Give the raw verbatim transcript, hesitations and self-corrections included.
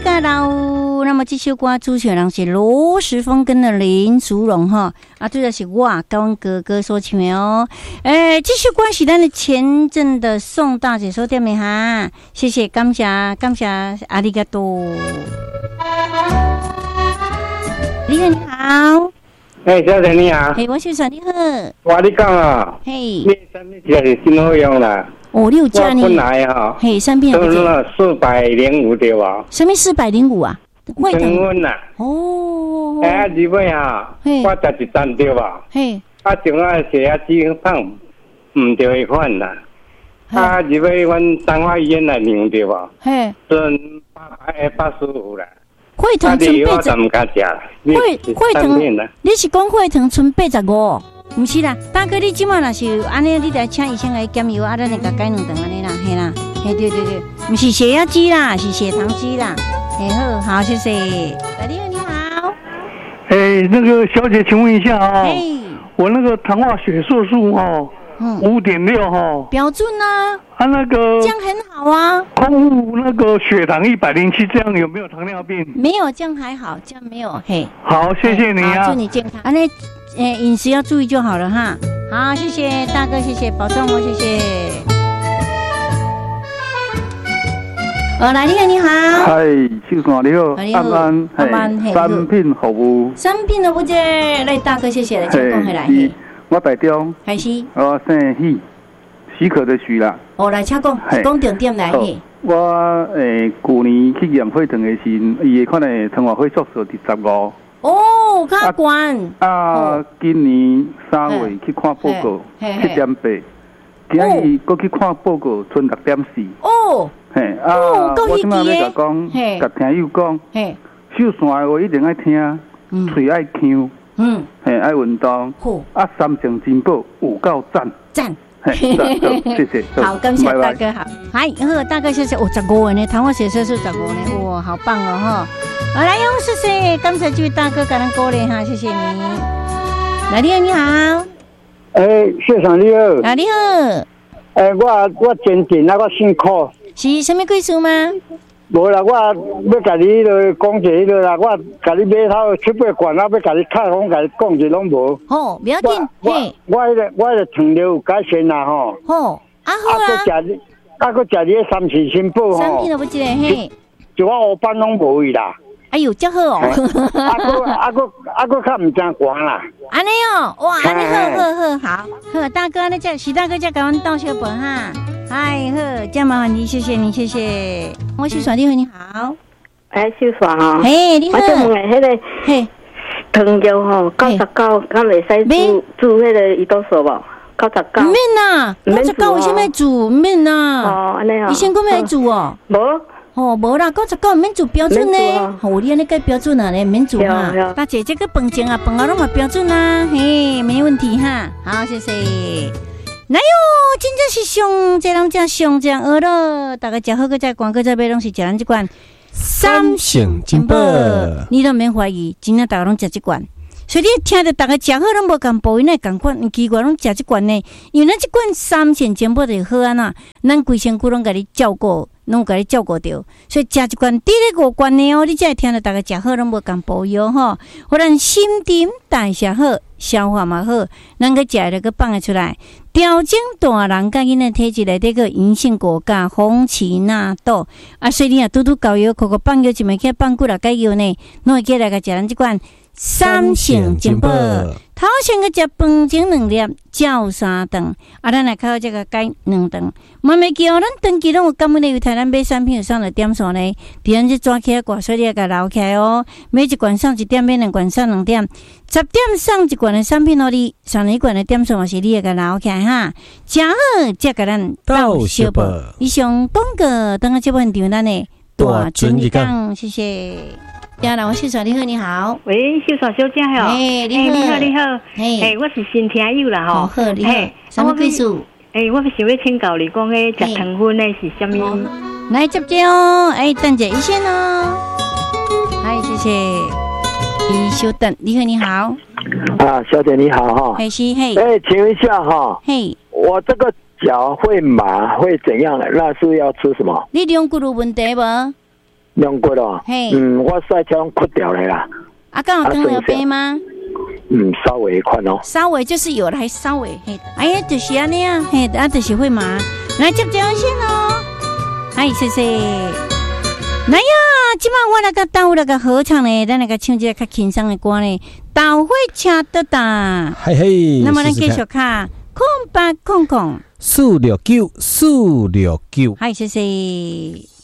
家老，那么这首歌主选人是罗时丰跟的林淑荣哈，啊，这个是我跟阮哥哥所唱的哦。诶、欸，这首歌是咱的前阵的宋大姐所点的哈，谢谢，感谢，感谢，阿里嘎多。你好，你好。 哎、欸，小姐你好。 嘿，我先生你好。 我你讲啊， 嘿， 你什么价是新好用啦？ 哦，你有价呢？ 我本来啊， 嘿，三片都那四百零五对吧？ 什么四百零五啊？ 升温啦。 哦。 哎、啊，日本啊，我十一单对吧？嘿。啊，另外血压机放唔对一款啦。啊，日本阮彰化医院来量对吧？嘿。剩八百八十五啦。 血糖剩八十，血血糖，你是讲血糖剩八十五？唔是啦，大哥，你即马若是安尼，你来请医生来检药，啊，咱来甲改两顿安尼啦，嘿啦，嘿对对对，唔是血压机啦，是血糖机啦，嘿好，好谢谢。你好，你好。 哎、欸，那个小姐，请问一下啊、哦，我那个糖化血色素哦。五点六哈， 标准啊！ 啊，那个这样很好啊。 空腹那个血糖一百零七，这样有没有糖尿病？ 没有，这样还好，这样没有。嘿， 好，谢谢你啊， 祝你健康。啊，那呃饮食要注意就好了哈。好，谢谢大哥，谢谢，保重哦，谢谢。哦，来，你好，你好。 嗨，秀爽你好， 你好， 安安， 安安， 三品服务。 三品服务这，来大哥，谢谢，来请讲回来。 我台中， 还是我姓许，许可的许啦。 哦，来，请讲，讲重点来去。 我诶，去年去验血糖的时，伊的款的糖化血色素是十五。 哦，较悬。 啊，今年三月去看报告，七点八。今日搁去看报告，剩六点四。哦。嘿，啊，我即摆要甲讲，甲听友讲，秀线的话一定爱听，嘴爱呛。嗯，嘿，爱运动，啊，三项进步有够赞， 赞， 谢谢， 好，感谢大哥，好，嗨，好，大哥谢谢，哦，十五元呢，糖化血色素十五呢，哇，好棒哦哈，好来哟，谢谢，刚才这位大哥给咱鼓励哈，谢谢你，来，你好，你好， 哎，先生你好， 啊，你好， 哎，我我真紧啊，我辛苦， 是什么贵事吗？ 无啦，我要甲你落讲一个啦，我甲你买头七八罐啊，要甲你开讲，甲你讲一拢无。 好，不要紧，嘿。 我迄个我迄个糖尿有改善啦吼。 好，啊好啊。 啊，佮食你，啊，佮食你个三喜新宝吼。 三品都不记得嘿。 就我五班拢无去啦。 哎呦，真好哦。 啊佮啊佮啊佮较唔正寒啦。 安尼哦，哇，安尼好好好好，好大哥，那这徐大哥再甲阮倒小本哈。哎好，这麻烦你，谢谢你，谢谢。我秀爽，你好，你好。 哎，秀爽哈。 嘿，你好。 我就问下迄个，嘿，糖尿吼，九十九，敢袂使煮煮迄个胰岛素无？九十九。 唔免啦，九十九为什么煮？唔免啦。 哦，安尼哦。 医生讲要煮哦。 无。 哦，无啦，九十九唔免做标准呢。哦，你安尼个标准啊，你唔免做哈。大姐，这个饭前啊，饭后拢嘛标准啊，嘿，没问题哈。好，谢谢。来哟，真正是上这人家上这样饿了，大家食好个再广告再买拢是食咱这款三星金宝，你都免怀疑，真正大家拢食这款。所以你听着大家食好拢无共步，因为共款奇怪拢食这款呢，因为咱这款三星金宝就好安那，咱规身躯拢甲你照顾。拢甲你照顾着，所以食一罐第咧五罐的哦，你才会听到大家食好拢无共保养吼，互咱心情代谢好，消化嘛好，咱个食了个放得出来，调整大人甲囡仔体质内底个银杏果加红旗纳豆，啊，所以你啊拄拄搞药，口口放药就袂起放骨啦，解药呢，拢会起来个食咱即款三星金宝。头先个食饭前两粒，照三顿，啊，咱来靠这个改两顿。慢慢叫咱长期拢有感恩的，有台咱买产品有上了点数呢，伫咱这抓起来挂，所以你要甲留起来哦。每一罐上一点，每两罐上两点，十点上一罐的产品哦，你上一罐的点数嘛是你要甲留起来哈。食好再甲咱倒小宝。以上广告等下这部分场咱的大尊一讲，谢谢。呀，我秀爽，你好，你好。 喂，秀爽小姐好。 哎，你好， 你好，你好。哎，我是新听友啦吼。 好，你好。什么贵数？ 哎，我想要请教你讲，迄食糖分的是什么？ 来接接哦，哎，等者一线哦。嗨，谢谢。一稍等，你好，你好。 啊，小姐你好哈。 嘿是嘿。 哎，请问一下哈。嘿。我这个脚会麻，会怎样的？那是要吃什么？ 你两骨有问题无？ 用过了。嗯，我晒枪哭掉了啦。 啊，刚好刚好有杯吗？ 嗯，稍微宽哦。 稍微就是有了，还稍微嘿。哎呀，就是安尼啊，嘿，啊，就是会麻。来接电话线哦。哎，谢谢。来呀，今晚我那个到那个合唱呢，咱那个唱一个较轻松的歌呢，大会车得哒。 嘿嘿。 那么咱继续看，空八空空。 四六九四六九。 哎，谢谢。